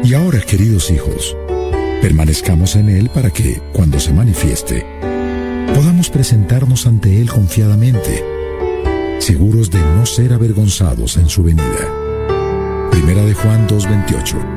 Y ahora, queridos hijos, permanezcamos en Él para que, cuando se manifieste, podamos presentarnos ante Él confiadamente, seguros de no ser avergonzados en su venida. Primera de Juan 2:28.